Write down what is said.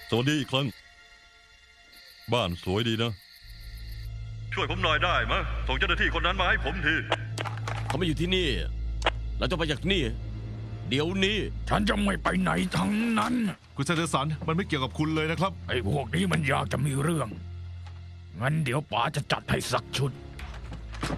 สวัสดีอีกครั้งบ้านสวยดีนะช่วยผมหน่อยได้มะส่งเจ้าหน้าที่คนนั้นมาให้ผมทีเขาไม่อยู่ที่นี่เราจะไปจากนี่เดี๋ยวนี้ฉันจะไม่ไปไหนทั้งนั้นคุณเซเลสันมันไม่เกี่ยวกับคุณเลยนะครับไอ้พวกนี้มันอยากจะมีเรื่องงั้นเดี๋ยวป๋าจะจัดให้สักชุด